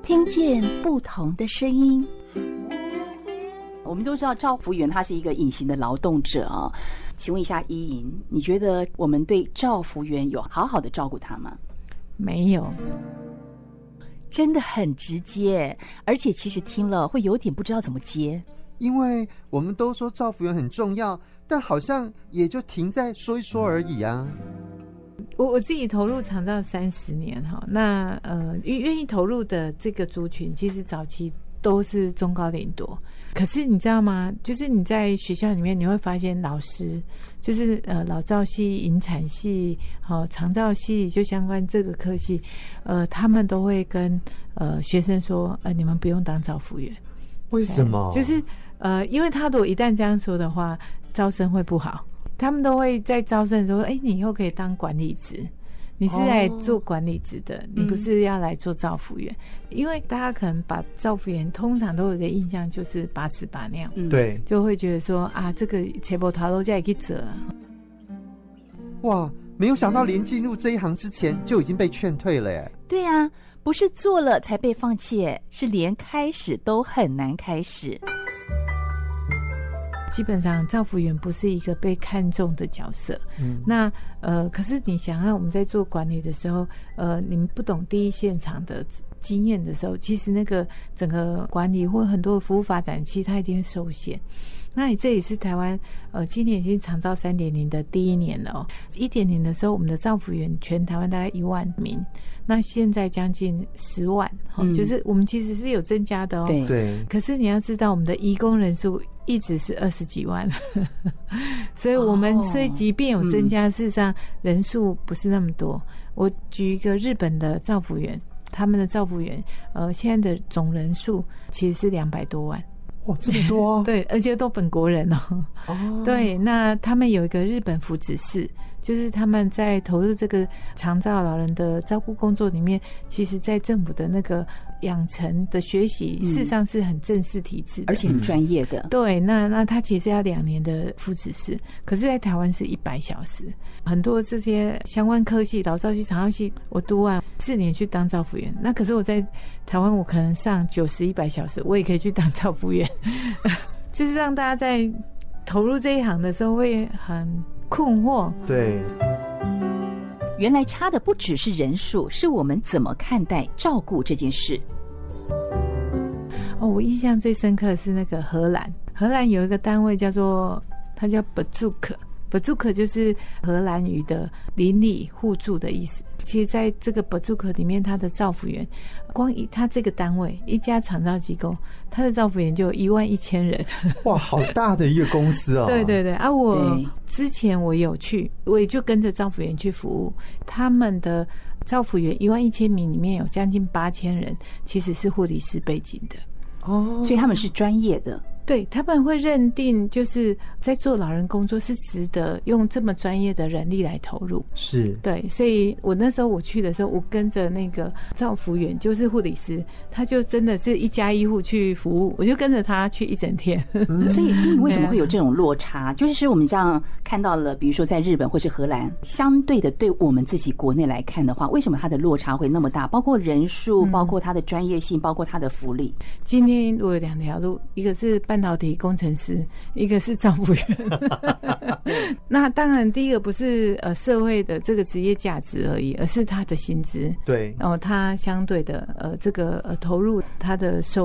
听见不同的声音。我们都知道照服员他是一个隐形的劳动者啊，请问一下依莹，你觉得我们对照服员有好好的照顾他吗？ 没有， 真的很直接，而且其实听了会有点不知道怎么接。 因为我们都说照服员很重要，但好像也就停在说一说而已啊。 我自己投入长照30年哈，那愿意投入的这个族群，其实早期都是中高龄多。可是你知道吗？就是你在学校里面，你会发现老师就是老照系、引产系、长照系，就相关这个科系，他们都会跟学生说，你们不用当照服员。 为什么？ 就是因为他如果一旦这样说的话，招生会不好。他们都会在招生说，你以后可以当管理职，你是来做管理职的，你不是要来做照服员。因为大家可能把照服员通常都有一个印象就是把屎把尿， 对， 就会觉得说啊，这个切波头家也可以折了。 哇，没有想到连进入这一行之前就已经被劝退了耶。 对啊，不是做了才被放弃，是连开始都很难开始。 基本上照服员不是一个被看重的角色，那可是你想想我们在做管理的时候，你们不懂第一现场的经验的时候，其实那个整个管理或很多的服务发展，其实它一定会受限。那这也是台湾今年已经长照 3.0 的第1年了哦。1.0 的时候，我们的照服员全台湾大概1万名，那现在将近10万，就是我们其实是有增加的哦。 对。 可是你要知道，我们的移工人数一直是20几万，所以我们虽即便有增加，事实上人数不是那么多。我举一个日本的照服员，他们的照服员现在的总人数其实是200多万。 哇，这么多啊！ 对，而且都本国人哦。对，那他们有一个日本福祉室，就是他们在投入这个长照老人的照顾工作里面，其实在政府的那个养成的学习，事实上是很正式体制的， 而且很专业的。 对，那他其实要2年的福祉室，可是在台湾是100小时。很多这些相关科系，老照系、长照系，我读完4年去当照服员。那可是我在台湾，我可能上90、100小时，我也可以去当照服员。就是让大家在投入这一行的时候会很困惑。 对， 原来差的不只是人数，是我们怎么看待照顾这件事。 我印象最深刻的是那个荷兰有一个单位它叫 Bezoek 就是荷兰语的邻里互助的意思。其实在这个 Bezoek 里面，他的照服员光他这个单位一家长照机构，他的照服员就有11000人。 哇，好大的一个公司哦。 对对对啊，我之前我有去，我也就跟着照服员去服务。他们的照服员11000名里面有将近8000人其实是护理师背景的。 所以他们是专业的。 对，他们会认定就是在做老人工作是值得用这么专业的人力来投入。 是， 对，所以我那时候我去的时候，我跟着那个照服员就是护理师，他就真的是一家医护去服务，我就跟着他去一整天。 所以为什么会有这种落差？就是我们这样看到了，比如说在日本或是荷兰，相对的对我们自己国内来看的话，为什么它的落差会那么大？包括人数，包括它的专业性，包括它的福利。 今天我有2条路，一个是半导体工程师，一个是照服员。那当然第一个不是社会的这个职业价值而已，而是他的薪资。 对， 他相对的这个投入他的收